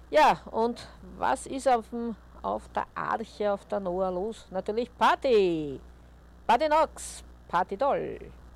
Ja, und was ist auf der Arche, auf der Noah los? Natürlich Party! Party Nox! Party doll!